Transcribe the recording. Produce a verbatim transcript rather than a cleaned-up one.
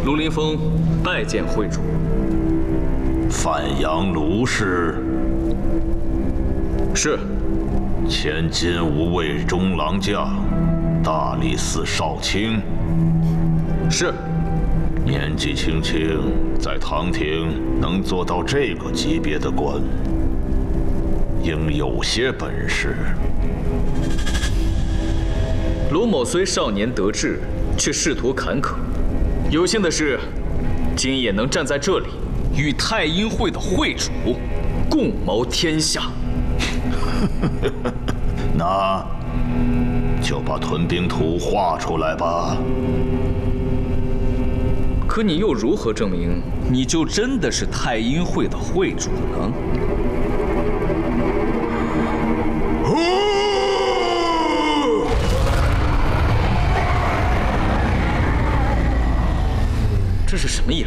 卢林峰拜见会主。 范阳卢氏。 是。 前金吾卫中郎将，大理寺少卿。 是。 年纪轻轻，在唐廷能做到这个级别的官，应有些本事。 卢某虽少年得志，却仕途坎坷。有幸的是，今夜能站在这里，与太阴会的会主共谋天下。 那就把屯兵图画出来吧。 可你又如何证明你就真的是太阴会的会主呢？这是什么眼